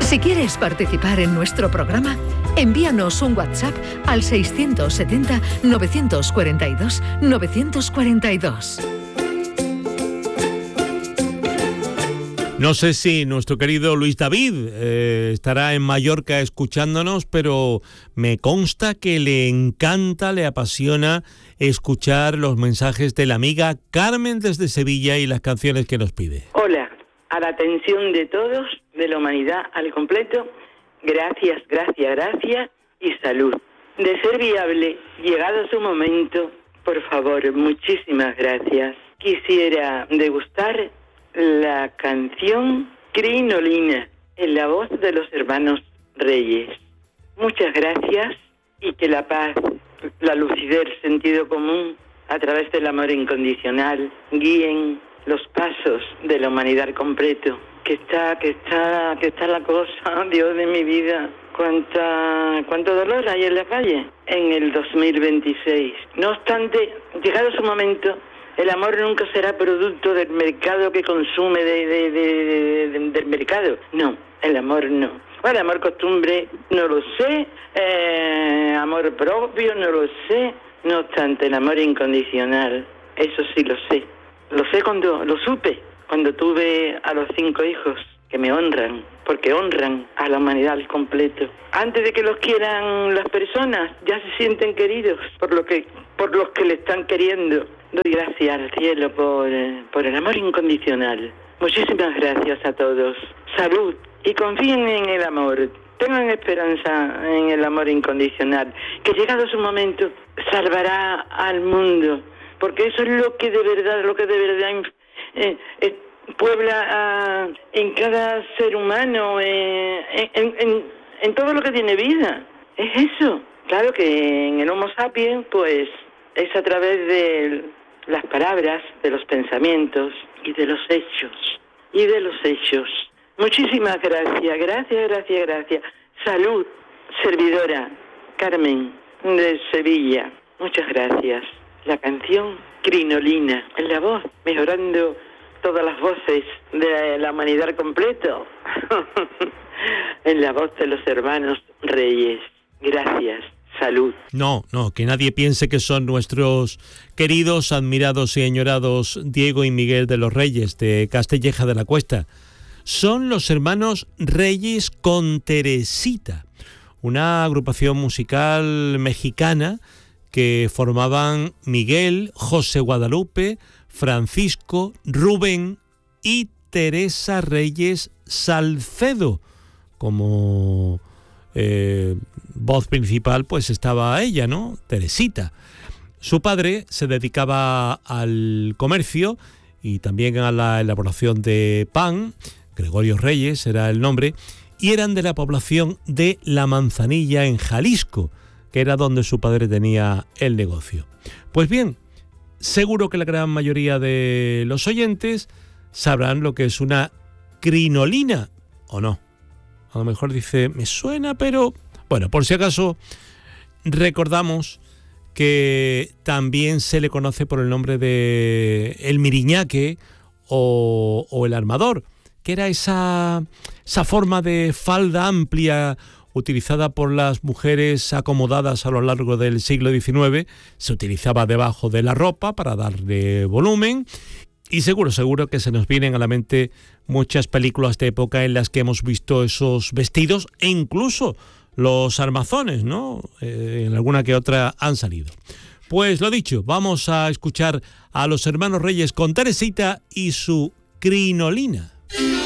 Si quieres participar en nuestro programa, envíanos un WhatsApp al 670-942-942. No sé si nuestro querido Luis David estará en Mallorca escuchándonos, pero me consta que le encanta, le apasiona escuchar los mensajes de la amiga Carmen desde Sevilla y las canciones que nos pide. Hola, a la atención de todos, de la humanidad al completo, gracias, gracias, gracias y salud. De ser viable, llegado su momento, por favor, muchísimas gracias. Quisiera degustar la canción Crinolina en la voz de los hermanos Reyes. Muchas gracias y que la paz, la lucidez, el sentido común a través del amor incondicional guíen los pasos de la humanidad al completo. Que está la cosa, Dios de mi vida. Cuánto dolor hay en la calle en el 2026. No obstante, llegado su momento, el amor nunca será producto del mercado que consume del mercado. No, el amor no. Bueno, amor costumbre, no lo sé. Amor propio, no lo sé. No obstante, el amor incondicional, eso sí lo sé. Lo sé cuando lo supe, cuando tuve a los 5 hijos que me honran, porque honran a la humanidad al completo. Antes de que los quieran las personas, ya se sienten queridos por los que le están queriendo. Doy gracias al cielo por el amor incondicional. Muchísimas gracias a todos. Salud y confíen en el amor. Tengan esperanza en el amor incondicional, que llegado su momento salvará al mundo, porque eso es lo que de verdad puebla en cada ser humano, en todo lo que tiene vida. Es eso. Claro que en el Homo sapiens, pues, es a través de las palabras, de los pensamientos y de los hechos. Muchísimas gracias, gracias. Salud, servidora Carmen de Sevilla. Muchas gracias. La canción Crinolina en la voz, mejorando todas las voces de la humanidad al completo. En la voz de los hermanos Reyes. Gracias. Salud. No, que nadie piense que son nuestros queridos, admirados y añorados Diego y Miguel de los Reyes de Castelleja de la Cuesta. Son los hermanos Reyes con Teresita, una agrupación musical mexicana que formaban Miguel, José Guadalupe, Francisco, Rubén y Teresa Reyes Salcedo. Como voz principal pues estaba ella, ¿no? Teresita. Su padre se dedicaba al comercio y también a la elaboración de pan. Gregorio Reyes era el nombre, y eran de la población de La Manzanilla en Jalisco, que era donde su padre tenía el negocio. Pues bien, seguro que la gran mayoría de los oyentes sabrán lo que es una crinolina, ¿o no? A lo mejor dice, me suena, pero... Bueno, por si acaso, recordamos que también se le conoce por el nombre de el miriñaque o el armador, que era esa forma de falda amplia utilizada por las mujeres acomodadas a lo largo del siglo XIX. Se utilizaba debajo de la ropa para darle volumen. Y seguro que se nos vienen a la mente muchas películas de época en las que hemos visto esos vestidos, e incluso los armazones, ¿no? En alguna que otra han salido. Pues lo dicho, vamos a escuchar a los hermanos Reyes con Teresita y su crinolina.